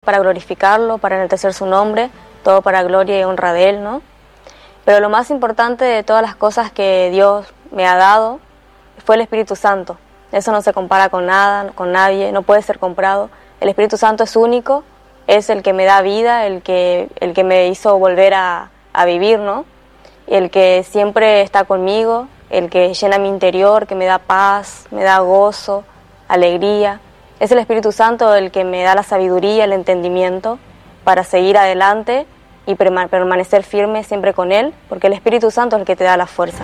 para glorificarlo, para enaltecer su nombre, todo para gloria y honra de Él, ¿no? Pero lo más importante de todas las cosas que Dios me ha dado fue el Espíritu Santo. Eso no se compara con nada, con nadie, no puede ser comprado. El Espíritu Santo es único, es el que me da vida, el que me hizo volver a vivir, ¿no? El que siempre está conmigo, el que llena mi interior, que me da paz, me da gozo, alegría. Es el Espíritu Santo el que me da la sabiduría, el entendimiento para seguir adelante y permanecer firme siempre con Él, porque el Espíritu Santo es el que te da la fuerza.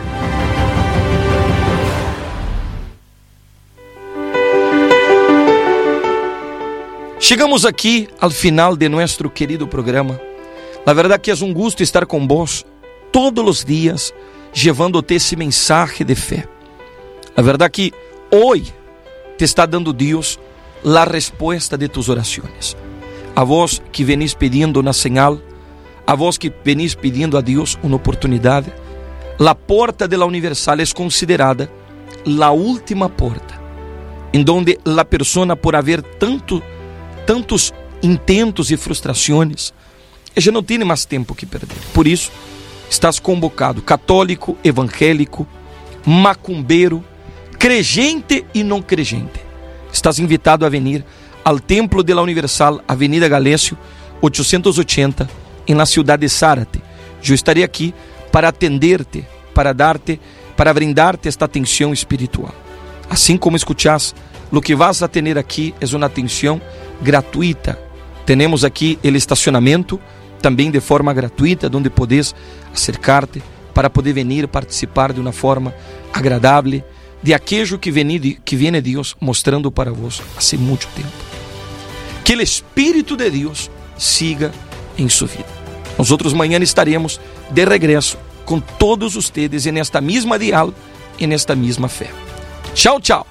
Chegamos aqui ao final de nosso querido programa. La verdad que é um gusto estar com vos todos os dias, levando-te esse mensagem de fé. La verdad que hoje te está dando Deus a resposta de tus orações. A vós que venís pedindo uma señal, a vós que venís pedindo a Deus uma oportunidade, a porta de la Universal é considerada a última porta, em donde a persona, por haver tantos intentos e frustrações, já não tem mais tempo que perder. Por isso, estás convocado, católico, evangélico, macumbeiro, creyente e não creyente. Estás invitado a venir ao Templo de la Universal, Avenida Galécio, 880, em la ciudad de Zárate. Eu estarei aqui para atender-te, para brindar-te esta atenção espiritual. Assim como escuchás, lo que vas a tener aqui é uma atenção gratuita. Temos aqui o estacionamento, também de forma gratuita, onde podes acercar-te para poder venir participar de uma forma agradável de aquello que viene Deus mostrando para vos há muito tempo. Que o Espírito de Deus siga em sua vida. Nós amanhã estaremos de regresso com todos ustedes nesta mesma dial e nesta mesma fé. Tchau, tchau.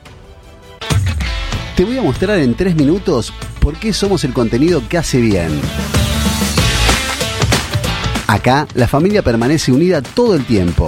Te voy a mostrar en 3 minutos por qué somos el contenido que hace bien. Acá, la familia permanece unida todo el tiempo.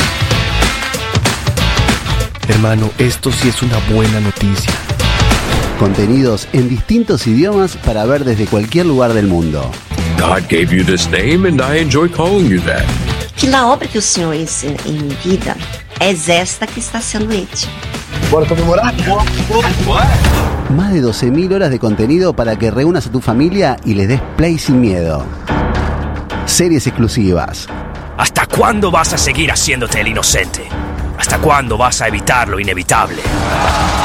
Hermano, esto sí es una buena noticia. Contenidos en distintos idiomas para ver desde cualquier lugar del mundo. God gave you this name and I enjoy calling you that. Que a obra que o Senhor ensina em minha vida é esta que está sendo hecha. Bora comemorar? Bora! Más de 12.000 horas de contenido para que reúnas a tu familia y les des play sin miedo. Series exclusivas. ¿Hasta cuándo vas a seguir haciéndote el inocente? ¿Hasta cuándo vas a evitar lo inevitable?